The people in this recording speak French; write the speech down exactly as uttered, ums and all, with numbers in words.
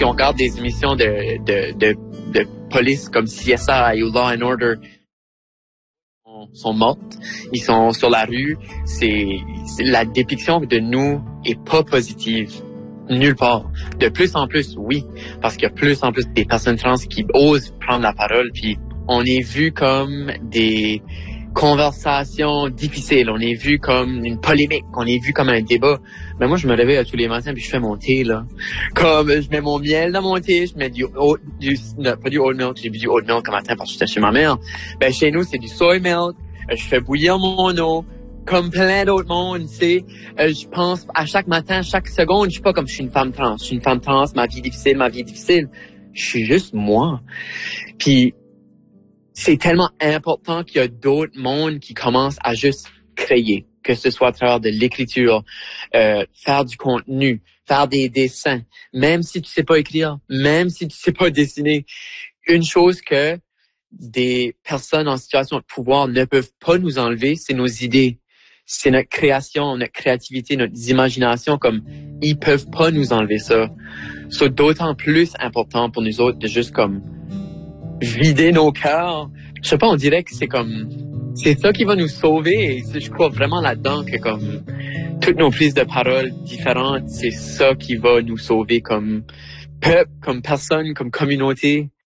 si on regarde des émissions de, de, de, de police comme C S I ou Law and Order, sont mortes, ils sont sur la rue, c'est, c'est la dépiction de nous est pas positive nulle part. De plus en plus, oui, parce qu'il y a plus en plus des personnes trans qui osent prendre la parole, puis on est vu comme des conversations difficiles, on est vu comme une polémique, on est vu comme un débat. Mais moi, je me réveille tous les matins puis je fais mon thé, là. Comme, je mets mon miel dans mon thé, je mets du oat, du, non, pas du oat milk, j'ai bu du oat milk un matin parce que j'étais chez ma mère. Ben, chez nous, c'est du soy milk, je fais bouillir mon eau, comme plein d'autres mondes, tu sais. Je pense à chaque matin, chaque seconde, je suis pas comme je suis une femme trans, je suis une femme trans, ma vie est difficile, ma vie est difficile. Je suis juste moi. Puis, c'est tellement important qu'il y a d'autres mondes qui commencent à juste créer, que ce soit à travers de l'écriture, euh, faire du contenu, faire des dessins, même si tu sais pas écrire, même si tu sais pas dessiner. Une chose que des personnes en situation de pouvoir ne peuvent pas nous enlever, c'est nos idées. C'est notre création, notre créativité, notre imagination, comme ils peuvent pas nous enlever ça. C'est d'autant plus important pour nous autres de juste comme vider nos cœurs. Je sais pas, on dirait que c'est comme, c'est ça qui va nous sauver. Et je crois vraiment là-dedans que comme toutes nos prises de parole différentes, c'est ça qui va nous sauver comme peuple, comme personne, comme communauté.